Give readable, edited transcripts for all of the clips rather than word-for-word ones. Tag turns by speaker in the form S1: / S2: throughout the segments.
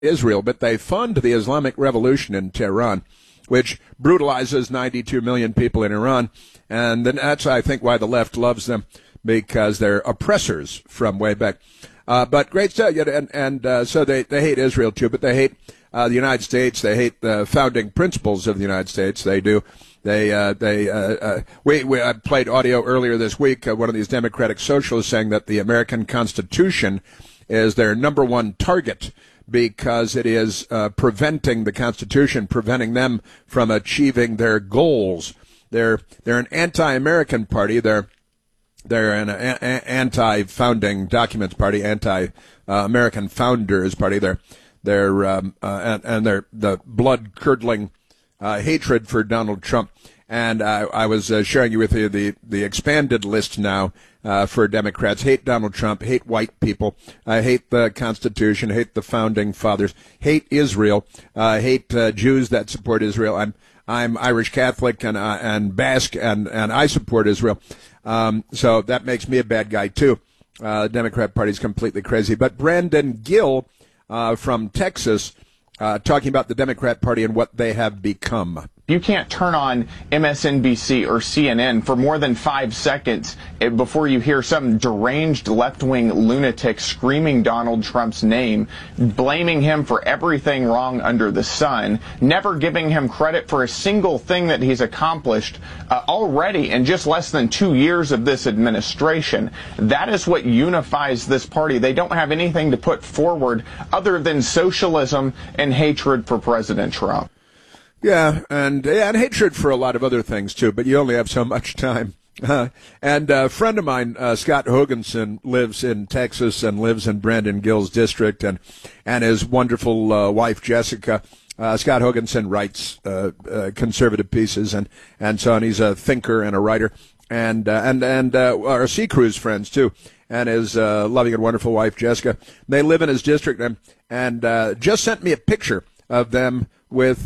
S1: Israel, but they fund the Islamic Revolution in Tehran, which brutalizes 92 million people in Iran. And then that's, I think, why the left loves them, because they're oppressors from way back. But great stuff. So they hate Israel, too, but they hate the United States. They hate the founding principles of the United States. They do. I played audio earlier this week, one of these Democratic socialists saying that the American Constitution is their number one target because it is preventing the Constitution, preventing them from achieving their goals. They're an anti-American party. They're an anti-founding documents party, anti-American founders party. They're the blood-curdling hatred for Donald Trump. And I was sharing with you the expanded list now for Democrats. Hate Donald Trump, hate white people, hate the Constitution, hate the founding fathers, hate Israel, hate Jews that support Israel. I'm Irish Catholic and Basque, and I support Israel. So that makes me a bad guy, too. The Democrat Party is completely crazy. But Brandon Gill from Texas talking about the Democrat Party and what they have become.
S2: You can't turn on MSNBC or CNN for more than 5 seconds before you hear some deranged left-wing lunatic screaming Donald Trump's name, blaming him for everything wrong under the sun, never giving him credit for a single thing that he's accomplished already in just less than 2 years of this administration. That is what unifies this party. They don't have anything to put forward other than socialism and hatred for President Trump.
S1: Yeah, and hatred for a lot of other things, too, but you only have so much time. And a friend of mine, Scott Hoganson, lives in Texas and lives in Brandon Gill's district, and his wonderful wife, Jessica. Scott Hoganson writes conservative pieces and so on. He's a thinker and a writer, and our Sea Cruise friends, too, and his loving and wonderful wife, Jessica. They live in his district, and just sent me a picture of them with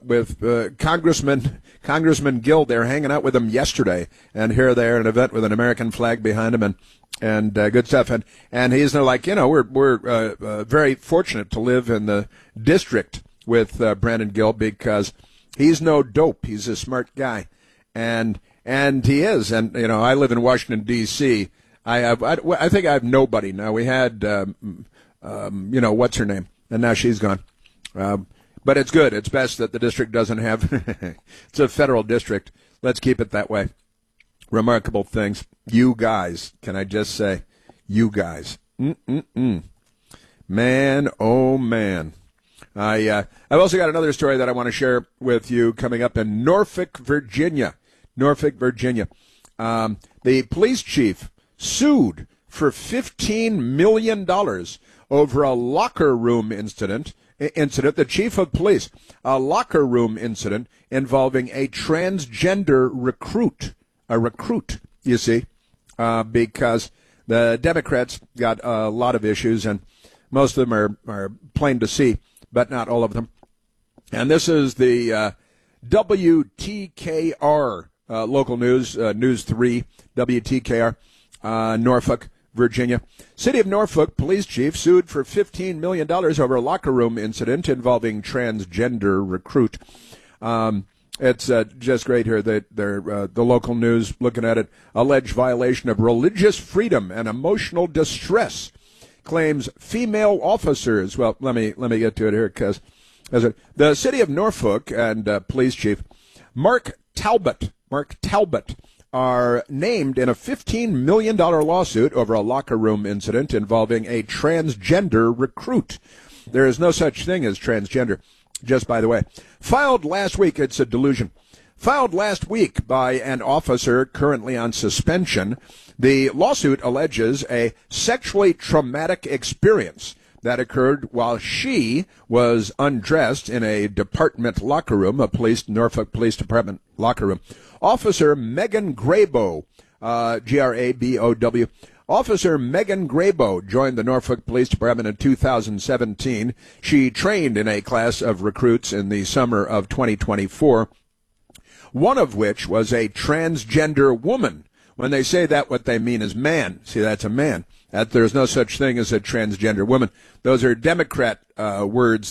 S1: Congressman Gill. They're hanging out with him yesterday, and here they are at an event with an American flag behind him, and good stuff. And he's like, we're very fortunate to live in the district with Brandon Gill because he's no dope. He's a smart guy, and he is. And I live in Washington D.C. I think I have nobody now. We had what's her name, and now she's gone. But it's good. It's best that the district doesn't have. It's a federal district. Let's keep it that way. Remarkable things. You guys, can I just say, you guys. Man, oh man. I've also got another story that I want to share with you coming up in Norfolk, Virginia. The police chief sued for $15 million over a locker room incident. The chief of police, a locker room incident involving a transgender recruit, you see, because the Democrats got a lot of issues, and most of them are plain to see, but not all of them. And this is the WTKR local news, News 3, WTKR, Norfolk, Virginia. City of Norfolk police chief sued for $15 million over a locker room incident involving transgender recruit. It's just great here. The local news, looking at it, alleged violation of religious freedom and emotional distress, claims female officers. Well, let me get to it here because the City of Norfolk and police chief Mark Talbot are named in a $15 million lawsuit over a locker room incident involving a transgender recruit. There is no such thing as transgender, just by the way. Filed last week, it's a delusion. Filed last week by an officer currently on suspension, the lawsuit alleges a sexually traumatic experience that occurred while she was undressed in a department locker room, Norfolk Police Department locker room. Officer Megan Graybow, Grabow. Officer Megan Graybow joined the Norfolk Police Department in 2017. She trained in a class of recruits in the summer of 2024, one of which was a transgender woman. When they say that, what they mean is man. See, that's a man. that there's no such thing as a transgender woman. Those are Democrat words